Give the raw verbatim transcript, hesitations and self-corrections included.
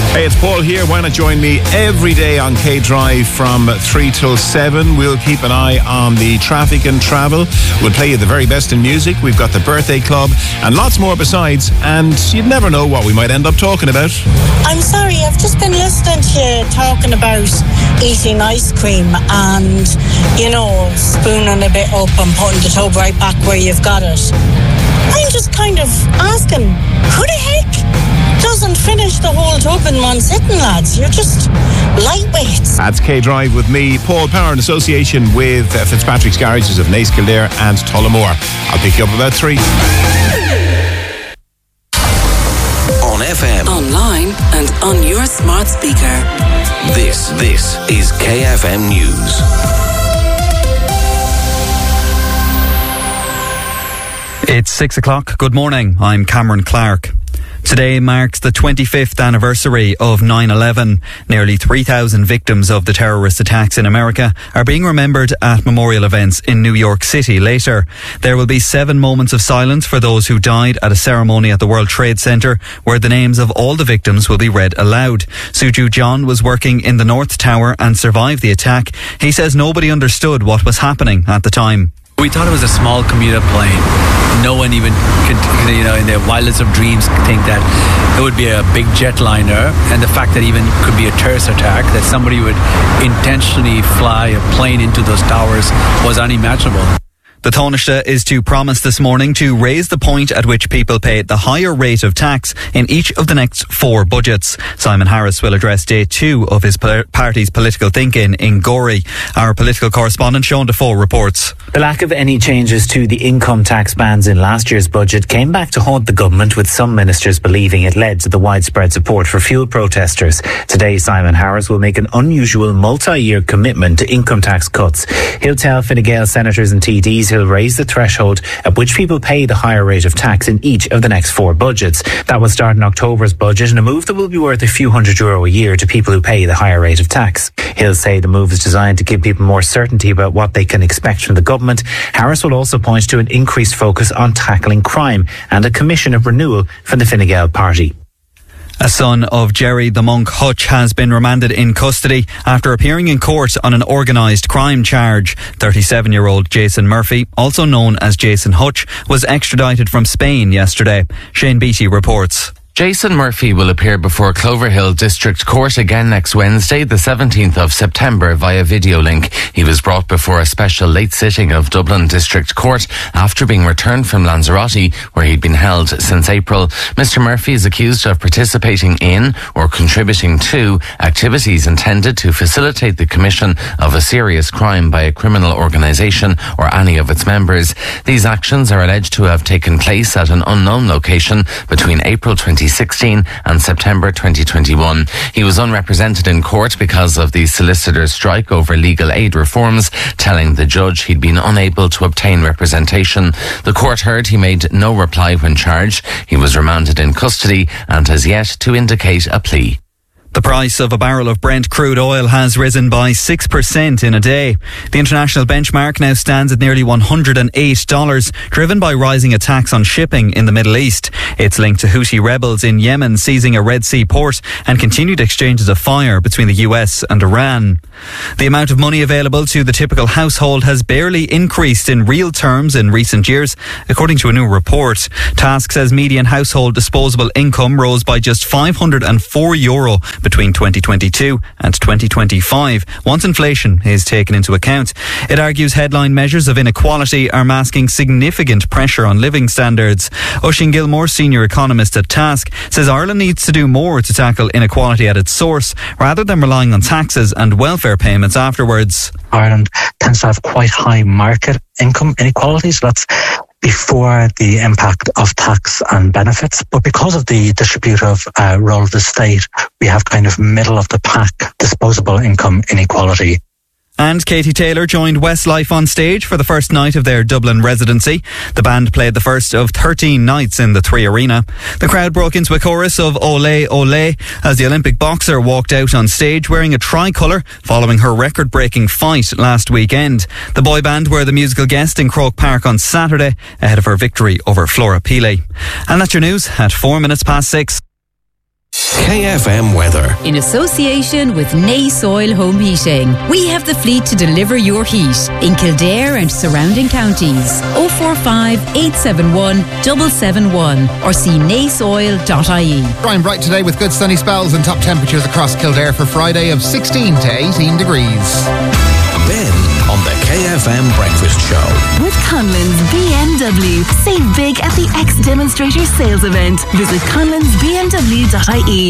Hey, it's Paul here. Why not join me every day on K-Drive from three till seven? We'll keep an eye on the traffic and travel. We'll play you the very best in music. We've got the birthday club and lots more besides. And you'd never know what we might end up talking about. I'm sorry, I've just been listening to you talking about eating ice cream and, you know, spooning a bit up and putting the tub right back where you've got it. I'm just kind of asking, who the heck doesn't finish the whole tub in one sitting, lads? You're just lightweights. That's K-Drive with me, Paul Power, in association with uh, Fitzpatrick's Garages of Naas Kildare and Tullamore. I'll pick you up about three. On F M, online and on your smart speaker. This, this is K F M News. It's six o'clock. Good morning. I'm Cameron Clark. Today marks the twenty-fifth anniversary of nine eleven. Nearly three thousand victims of the terrorist attacks in America are being remembered at memorial events in New York City later. There will be seven moments of silence for those who died at a ceremony at the World Trade Center, where the names of all the victims will be read aloud. Suju John was working in the North Tower and survived the attack. He says nobody understood what was happening at the time. We thought it was a small commuter plane. No one even could, you know, in their wildest of dreams think that it would be a big jetliner, and the fact that even could be a terrorist attack, that somebody would intentionally fly a plane into those towers, was unimaginable. The Taoiseach is to promise this morning to raise the point at which people pay the higher rate of tax in each of the next four budgets. Simon Harris will address day two of his party's political think-in in Gorey. Our political correspondent Sean Defoe reports. The lack of any changes to the income tax bands in last year's budget came back to haunt the government, with some ministers believing it led to the widespread support for fuel protesters. Today, Simon Harris will make an unusual multi-year commitment to income tax cuts. He'll tell Fine Gael senators and T Ds he'll raise the threshold at which people pay the higher rate of tax in each of the next four budgets. That will start in October's budget, and a move that will be worth a few hundred euro a year to people who pay the higher rate of tax. He'll say the move is designed to give people more certainty about what they can expect from the government. Harris will also point to an increased focus on tackling crime and a commission of renewal from the Fine Gael party. A son of Jerry the Monk Hutch has been remanded in custody after appearing in court on an organised crime charge. thirty-seven-year-old Jason Murphy, also known as Jason Hutch, was extradited from Spain yesterday. Shane Beattie reports. Jason Murphy will appear before Cloverhill District Court again next Wednesday, the seventeenth of September, via video link. He was brought before a special late sitting of Dublin District Court after being returned from Lanzarote, where he'd been held since April. Mister Murphy is accused of participating in or contributing to activities intended to facilitate the commission of a serious crime by a criminal organisation or any of its members. These actions are alleged to have taken place at an unknown location between April twenty sixteen and September twenty twenty-one. He was unrepresented in court because of the solicitor's strike over legal aid reforms, telling the judge he'd been unable to obtain representation. The court heard he made no reply when charged. He was remanded in custody and has yet to indicate a plea. The price of a barrel of Brent crude oil has risen by six percent in a day. The international benchmark now stands at nearly one hundred eight dollars, driven by rising attacks on shipping in the Middle East. It's linked to Houthi rebels in Yemen seizing a Red Sea port and continued exchanges of fire between the U S and Iran. The amount of money available to the typical household has barely increased in real terms in recent years, according to a new report. Task says median household disposable income rose by just five hundred four euro between twenty twenty-two and twenty twenty-five, once inflation is taken into account. It argues headline measures of inequality are masking significant pressure on living standards. Oisin Gilmore, senior economist at Task, says Ireland needs to do more to tackle inequality at its source, rather than relying on taxes and welfare payments afterwards. Ireland tends to have quite high market income inequality, so that's before the impact of tax and benefits. But because of the distributive uh, role of the state, we have kind of middle of the pack disposable income inequality. And Katie Taylor joined Westlife on stage for the first night of their Dublin residency. The band played the first of thirteen nights in the Three Arena. The crowd broke into a chorus of Olé Olé as the Olympic boxer walked out on stage wearing a tricolour following her record-breaking fight last weekend. The boy band were the musical guest in Croke Park on Saturday ahead of her victory over Flora Pili. And that's your news at four minutes past six. K F M weather. In association with Nace Oil Home Heating, we have the fleet to deliver your heat in Kildare and surrounding counties. oh four five, eight seven one, seven seven one or see nace oil dot I E. Brian bright today with good sunny spells and top temperatures across Kildare for Friday of sixteen to eighteen degrees. Ben on the K F M Breakfast Show. With Conlon's B M W. Save big at the X Demonstrator sales event. Visit conlons b m w dot I E.